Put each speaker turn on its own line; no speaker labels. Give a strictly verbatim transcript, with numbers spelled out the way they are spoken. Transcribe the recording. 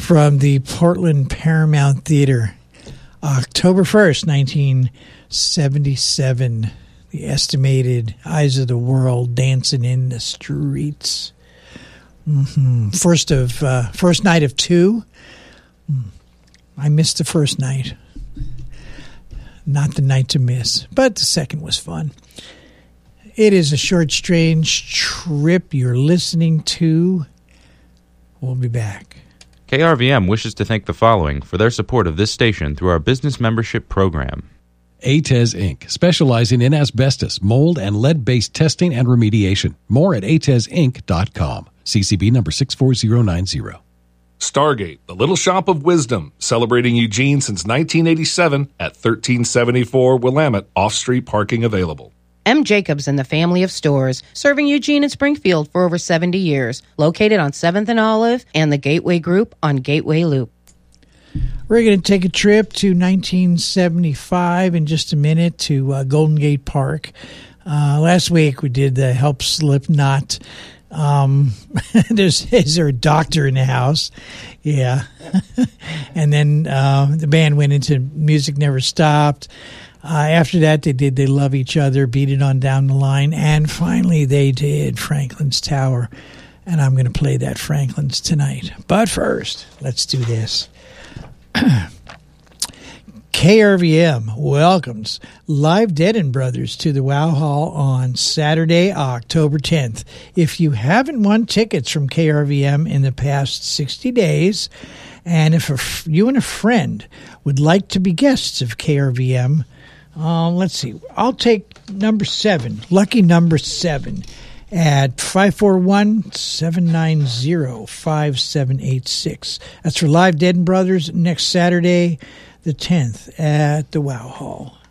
from the Portland Paramount Theater, October first, nineteen seventy-seven. The estimated Eyes of the World dancing in the streets. Mm-hmm. First of uh, first night of two. I missed the first night. Not the night to miss, but the second was fun. It is a short, strange trip you're listening to. We'll be back.
K R V M wishes to thank the following for their support of this station through our business membership program.
A T E S Incorporated, specializing in asbestos, mold, and lead-based testing and remediation. More at A T E S Inc dot com. C C B number six four zero nine zero.
Stargate, the Little Shop of Wisdom, celebrating Eugene since nineteen eighty-seven at thirteen seventy-four Willamette, off-street parking available.
M. Jacobs and the family of stores, serving Eugene and Springfield for over seventy years, located on seventh and Olive and the Gateway Group on Gateway Loop.
We're going to take a trip to nineteen seventy-five in just a minute to uh, Golden Gate Park. Uh, last week we did the Help Slipknot. Um, there's, is there a doctor in the house? Yeah. And then uh, the band went into Music Never Stopped. Uh, after that, they did They Love Each Other, Beat It On Down the Line, and finally they did Franklin's Tower. And I'm going to play that Franklin's tonight. But first, let's do this. K R V M welcomes Live Dead and Brothers to the Wow Hall on Saturday, October tenth. If you haven't won tickets from K R V M in the past sixty days, and if a, you and a friend would like to be guests of K R V M, uh, let's see, I'll take number seven, lucky number seven, at five four one, seven nine zero, five seven eight six. That's for Live Dead and Brothers next Saturday, the tenth, at the Wow Hall.